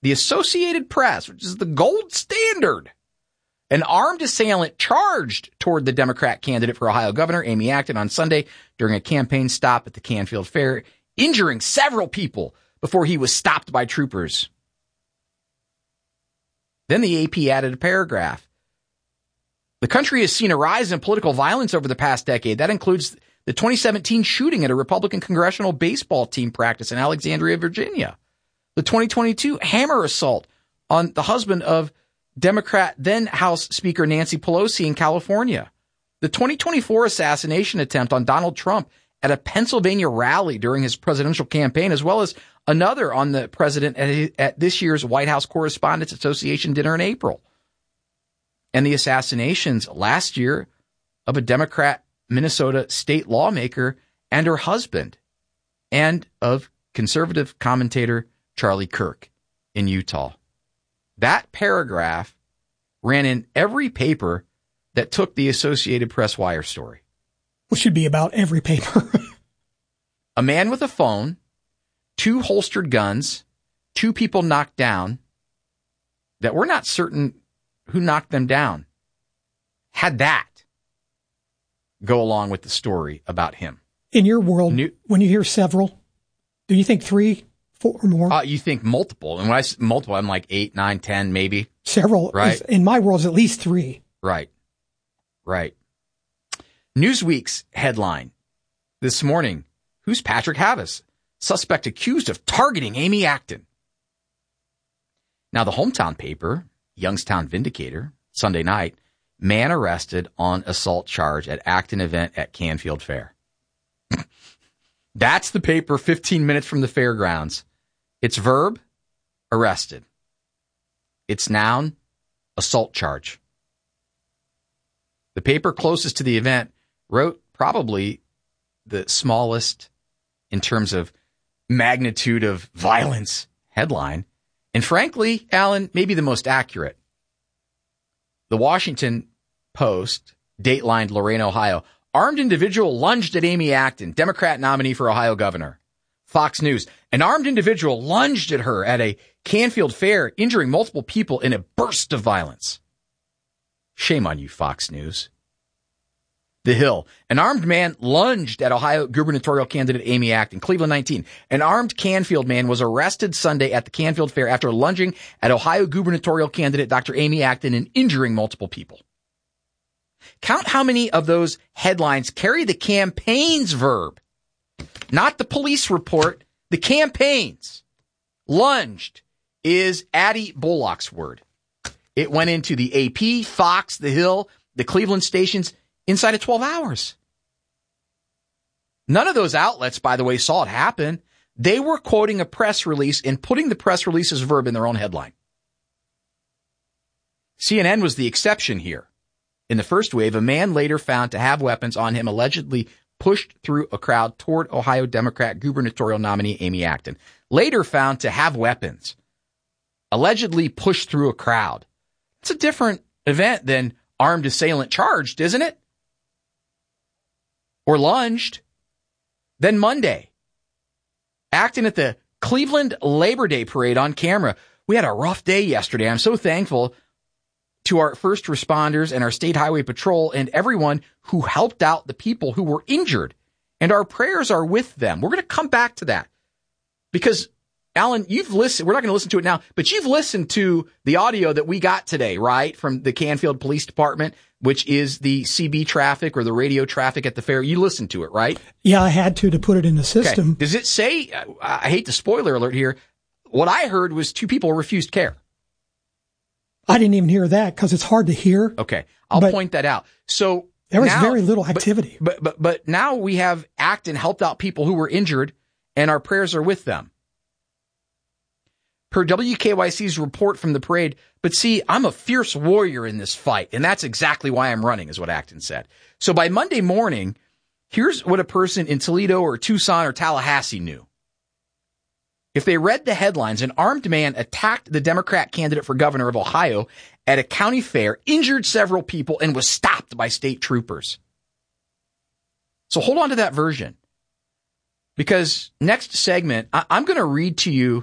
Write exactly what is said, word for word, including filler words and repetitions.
the Associated Press, which is the gold standard, an armed assailant charged toward the Democrat candidate for Ohio governor, Amy Acton, on Sunday during a campaign stop at the Canfield Fair, injuring several people before he was stopped by troopers. Then the A P added a paragraph. The country has seen a rise in political violence over the past decade. That includes the twenty seventeen shooting at a Republican congressional baseball team practice in Alexandria, Virginia. The twenty twenty-two hammer assault on the husband of Democrat then House Speaker Nancy Pelosi in California. The twenty twenty-four assassination attempt on Donald Trump at a Pennsylvania rally during his presidential campaign, as well as another on the president at, his, at this year's White House Correspondents Association dinner in April. And the assassinations last year of a Democrat Minnesota state lawmaker and her husband, and of conservative commentator Charlie Kirk in Utah. That paragraph ran in every paper that took the Associated Press wire story. Which should be about every paper. A man with a phone, two holstered guns, two people knocked down that we're not certain who knocked them down, had that go along with the story about him. In your world, New- when you hear several, do you think three, four or more? Uh, you think multiple. And when I say multiple, I'm like eight, nine, ten, maybe. Several. Right. Is, in my world, is at least three. Right. Right. Newsweek's headline this morning, who's Patrick Havis? Suspect accused of targeting Amy Acton. Now, the hometown paper, Youngstown Vindicator, Sunday night, man arrested on assault charge at Acton event at Canfield Fair. That's the paper fifteen minutes from the fairgrounds. It's verb, arrested. It's noun, assault charge. The paper closest to the event wrote probably the smallest in terms of magnitude of violence headline. And frankly, Alan, maybe the most accurate. The Washington Post, datelined Lorain, Ohio. Armed individual lunged at Amy Acton, Democrat nominee for Ohio governor. Fox News. An armed individual lunged at her at a Canfield Fair, injuring multiple people in a burst of violence. Shame on you, Fox News. The Hill. An armed man lunged at Ohio gubernatorial candidate Amy Acton. Cleveland nineteen. An armed Canfield man was arrested Sunday at the Canfield Fair after lunging at Ohio gubernatorial candidate Doctor Amy Acton and injuring multiple people. Count how many of those headlines carry the campaign's verb. Not the police report, the campaign's. Lunged is Addie Bullock's word. It went into the A P, Fox, The Hill, the Cleveland stations inside of twelve hours. None of those outlets, by the way, saw it happen. They were quoting a press release and putting the press release's verb in their own headline. C N N was the exception here. In the first wave, a man later found to have weapons on him allegedly pushed through a crowd toward Ohio Democrat gubernatorial nominee Amy Acton. Later found to have weapons. Allegedly pushed through a crowd. It's a different event than armed assailant charged, isn't it? Or lunged. Then Monday, Acton at the Cleveland Labor Day parade on camera. We had a rough day yesterday. I'm so thankful to our first responders and our state highway patrol and everyone who helped out the people who were injured. And our prayers are with them. We're going to come back to that because, Alan, you've listened. We're not going to listen to it now, but you've listened to the audio that we got today, right? From the Canfield Police Department, which is the C B traffic or the radio traffic at the fair. You listened to it, right? Yeah, I had to, to put it in the system. Okay. Does it say, I hate the spoiler alert here. What I heard was two people refused care. I didn't even hear that because it's hard to hear. Okay. I'll point that out. So there was now, very little activity. But, but, but now we have Acton helped out people who were injured and our prayers are with them. Per W K Y C's report from the parade, but see, I'm a fierce warrior in this fight, and that's exactly why I'm running, is what Acton said. So by Monday morning, here's what a person in Toledo or Tucson or Tallahassee knew. If they read the headlines, an armed man attacked the Democrat candidate for governor of Ohio at a county fair, injured several people, and was stopped by state troopers. So hold on to that version. Because next segment, I- I'm going to read to you